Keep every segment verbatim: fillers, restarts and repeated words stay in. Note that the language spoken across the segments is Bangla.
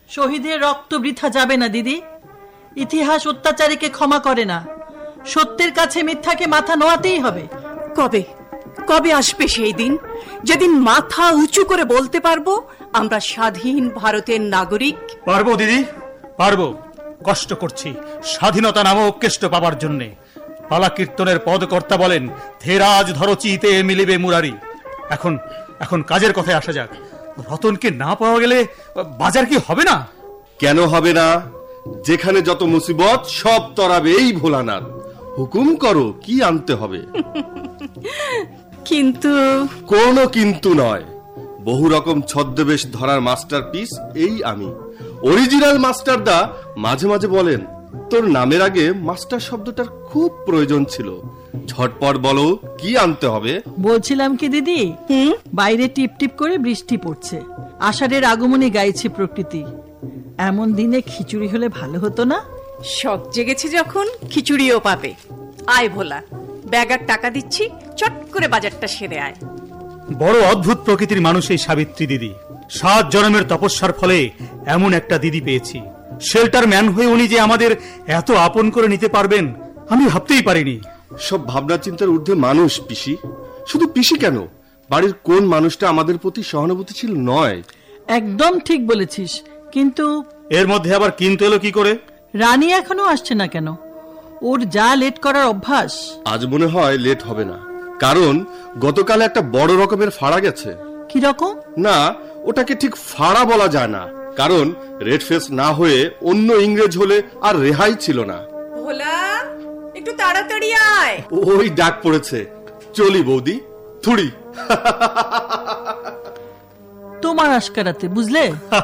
শহীদের রক্ত বৃথা যাবে না দিদি। ইতিহাস অত্যাচারীকে ক্ষমা করে না। সত্যের কাছে মিথ্যাকে মাথা নোয়াতেই হবে। কবে কবে আসবে সেই দিন যেদিন মাথা উঁচু করে বলতে পারবো আমরা স্বাধীন ভারতের নাগরিক? পারবো দিদি, পারবো। কষ্ট করছি স্বাধীনতা নামক কেষ্ট পাবার জন্যে। পালা কীর্তনের পদকর্তা বলেন, ধেরাজ ধরো চিতে মিলিবে মুরারি। এখন এখন কাজের কথায় আসা যাক। রতনকে না পাওয়া গেলে বাজার কি হবে না? কেন হবে না? যেখানে যত মুসিবত সব তরাবে এই ভোলানাথ। হুকুম করো, কি আনতে হবে? কিন্তু কোনো কিন্তু নয়। বহু রকম ছদ্মবেশ ধরার মাস্টারপিস এই আমি। অরিজিনাল মাস্টারদা মাঝে মাঝে বলেন, তোর নামের আগে মাস্টার শব্দটার খুব প্রয়োজন ছিল। ঝটপট বলো, কি আনতে হবে? বলছিলাম কি দিদি, বাইরে টিপ টিপ করে বৃষ্টি পড়ছে। আষাঢ়ের আগমনে গাইছে প্রকৃতি। এমন দিনে খিচুড়ি হলে ভালো হতো না? শখ জেগেছে যখন খিচুড়িও পাবে। আয় ভোলা, ব্যাগ আর টাকা দিচ্ছি, চট করে বাজারটা সেরে আয়। বড় অদ্ভুত প্রকৃতির মানুষ এই সাবিত্রী দিদি। সাত জন্মের তপস্যার ফলে এমন একটা দিদি পেয়েছি। শেল্টার ম্যান হয়ে উনি যে আমাদের এত আপন করে নিতে পারবেন আমি ভাবতেই পারিনি। সব ভাবনা চিন্তার ঊর্ধ্বে মানুষ পিসি। শুধু পিসি কেন, বাড়ির কোন মানুষটা আমাদের প্রতি সহানুভূতিশীল নয়? একদম ঠিক বলেছিস। কিন্তু এর মধ্যে আবার কিন্তু এলো কি করে? রানী এখনো আসছে না কেন? ওর যা লেট করার অভ্যাস। আজ মনে হয় লেট হবে না, কারণ গতকাল একটা বড় রকমের ফাড়া গেছে। কি রকম? না, ওটাকে ঠিক ফাড়া বলা যায় না, কারণ রেড ফেস না হয়ে অন্য ইংরেজ হলে আর রেহাই ছিল না। ভোলা, একটু তাড়াতাড়ি আয়। ওই ডাক পড়েছে, চলি বৌদি, থুড়ি। তোমার আশকারাতে, বুঝলে?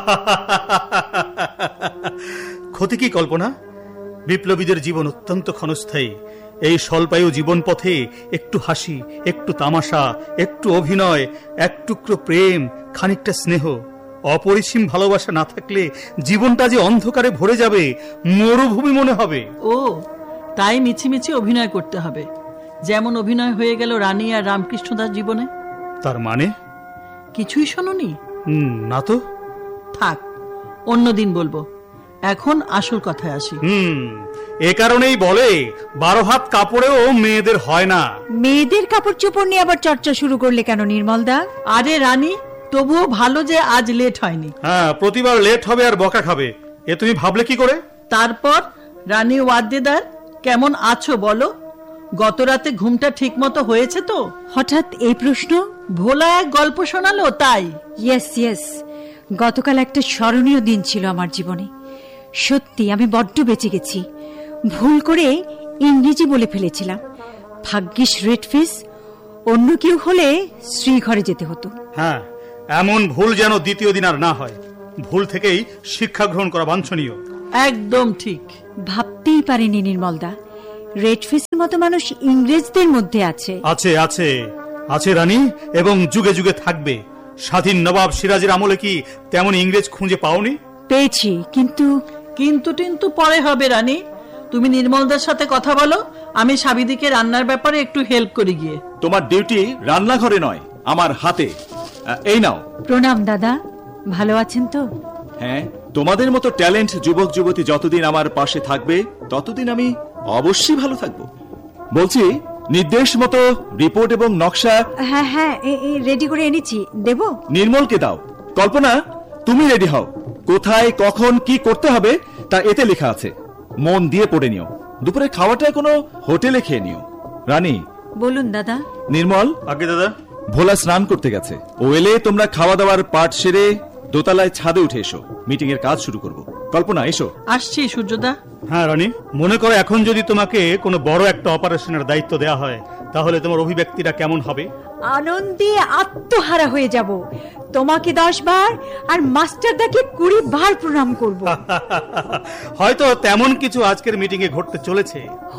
ক্ষতি কি কল্পনা? বিপ্লবীদের জীবন অত্যন্ত ক্ষণস্থায়ী। এই স্বল্পায়ু জীবন পথে একটু হাসি, একটু তামাশা, একটু অভিনয়, এক টুকরো প্রেম, খানিকটা স্নেহ, অপরিসীম ভালোবাসা না থাকলে জীবনটা যে অন্ধকারে ভরে যাবে, মরুভূমি মনে হবে। ও, তাই মিছিমিছি অভিনয় করতে হবে, যেমন অভিনয় হয়ে গেল রানী আর রামকৃষ্ণদাস জীবনে। তার মানে? কিছুই শোনোনি? না তো। থাক, অন্যদিন বলবো। এখন আসল কথায় আসি। হুম এ কারণেই বলে বারো হাত কাপড়েও মেয়েদের হয় না। মেয়েদের কাপড় চোপড় নিয়ে আবার চর্চা শুরু করলে কেন নির্মলদা? আরে রানী, তবুও ভালো যে আজ লেট হয়নি। হ্যাঁ, প্রতিবার লেট হবে আর বকা খাবে, এ তুমি ভাবলে কি করে? তারপর রানী ওয়াদ্দেদার, কেমন আছো বলো? গত রাতে ঘুমটা ঠিক মতো হয়েছে তো? হঠাৎ এই প্রশ্ন? ভোলা এক গল্প শোনালো তাই। ইয়েস ইয়েস, গতকাল একটা স্মরণীয় দিন ছিল আমার জীবনে। সত্যি আমি বড্ড বেঁচে গেছি। ভুল করে ইংরেজি বলে ফেলেছিলাম। ভাগ্যিস রেড ফেস, অন্য কেউ হলে শ্রী ঘরে যেতে হতো। হ্যাঁ, এমন ভুল যেন দ্বিতীয় দিন আর না হয়। ভুল থেকেই শিক্ষা গ্রহণ করা বাঞ্ছনীয়। একদম ঠিক। ভাবতেই পারিনি নির্মলদা, রেড ফেসের মতো মানুষ ইংরেজদের মধ্যে আছে। আছে আছে আছে রানী, এবং যুগে যুগে থাকবে। স্বাধীন নবাব সিরাজের আমলে কি তেমন ইংরেজ খুঁজে পাওনি? পেয়েছি, কিন্তু কিন্তু টিন্তু পরে হবে রানী। তুমি নির্মলদার সাথে কথা বলো, আমি সাবিদিকে রান্নার ব্যাপারে একটু হেল্প করি গিয়ে। তোমার ডিউটি রান্নাঘরে নয়, আমার হাতে। এই নাও। প্রণাম দাদা, ভালো আছেন তো? হ্যাঁ, তোমাদের মতো ট্যালেন্ট যুবক যুবতী যতদিন আমার পাশে থাকবে ততদিন আমি অবশ্যই ভালো থাকবো। বলছি, নির্দেশ মতো রিপোর্ট এবং নকশা। হ্যাঁ হ্যাঁ, রেডি করে এনেছি, দেব? নির্মলকে দাও। কল্পনা, তুমি রেডি হও। কোথায় কখন কি করতে হবে তা এতে লেখা আছে, মন দিয়ে পড়ে নিও। দুপুরে খাওয়াটা কোনো হোটেলে খেয়ে নিও। রানী। বলুন দাদা। নির্মল। আগে দাদা। ভোলা স্নান করতে গেছে, ও এলে তোমরা খাওয়া দাওয়ার পাট সেরে দোতলায় ছাদে উঠে এসো, মিটিং এর কাজ শুরু করব। কল্পনা, এসো। আসছি সূর্যদা। হ্যাঁ রানী, মনে করো এখন যদি তোমাকে কোনো বড় একটা অপারেশনের দায়িত্ব দেওয়া হয়, তাহলে তোমার অভিব্যক্তিটা কেমন হবে? আনন্দে আত্মহারা হয়ে যাব। তোমাকে দশ বার আর মাস্টারদাকে কুড়ি বার প্রণাম করব। হয়তো তেমন কিছু আজকের মিটিং এ ঘটতে চলেছে।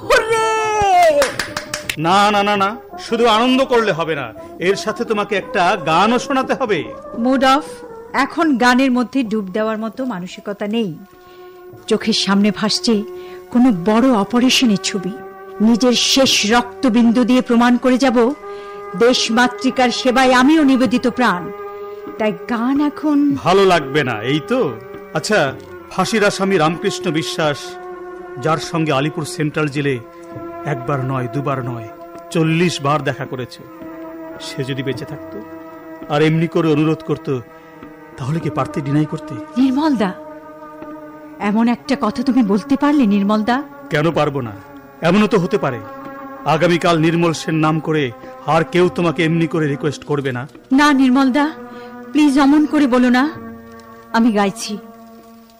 না না না না, শুধু আনন্দ করলে হবে না, এর সাথে তোমাকে একটা গানও শোনাতে হবে। Mood of. এখন গানের মধ্যে ডুব দেওয়ার মতো মানসিকতা নেই। চোখের সামনে ভাসছে কোনো বড় অপারেশনের ছবি। নিজের শেষ রক্তবিন্দু দিয়ে প্রমাণ করে যাব দেশ মাতৃকার সেবায় আমিও নিবেদিত প্রাণ। তাই গান এখন ভালো লাগবে না, এই তো? আচ্ছা, ফাঁসির আসামি রামকৃষ্ণ বিশ্বাস, যার সঙ্গে আলিপুর সেন্ট্রাল জেলে একবার নয় দুবার নয় চল্লিশ বার দেখা করেছে, সে যদি বেঁচে থাকতো আর এমনি করে অনুরোধ করত, তাহলে কি পারতে ডিনাই করতে? নির্মলদা, এমন একটা কথা তুমি বলতে পারলে নির্মলদা? কেন পারবো না? এমনও তো হতে পারে আগামীকাল নির্মল সেন নাম করে আর কেউ তোমাকে এমনি করে রিকোয়েস্ট করবে না। না নির্মলদা, প্লিজ অমন করে বলো না। আমি গাইছি।